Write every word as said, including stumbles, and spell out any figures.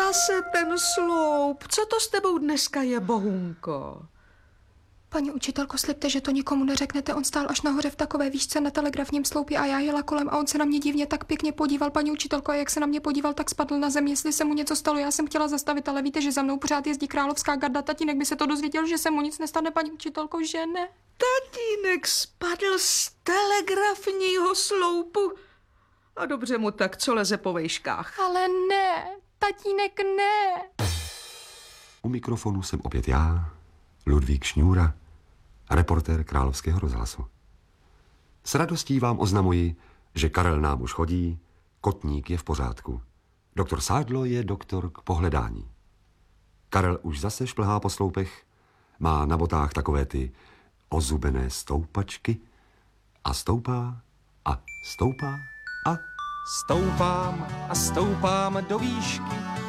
Zase ten sloup. Co to s tebou dneska je, Bohunko? Paní učitelko, slibte, že to nikomu neřeknete. On stál až nahoře v takové výšce na telegrafním sloupě a já jela kolem a on se na mě divně tak pěkně podíval. Paní učitelko, a jak se na mě podíval, tak spadl na zem. Jestli se mu něco stalo, já jsem chtěla zastavit, ale víte, že za mnou pořád jezdí královská garda. Tatínek by se to dozvěděl, že se mu nic nestane, paní učitelko, že ne? Tatínek spadl z telegrafního sloupu. A dobře mu tak, co leze po vejškách. Ale ne, tatínek ne. U mikrofonu jsem opět já, Ludvík Šňůra, reportér Královského rozhlasu. S radostí vám oznamuji, že Karel nám už chodí, kotník je v pořádku. Doktor Sádlo je doktor k pohledání. Karel už zase šplhá po sloupech, má na botách takové ty ozubené stoupačky a stoupá a stoupá a... Stoupám a stoupám do výšky,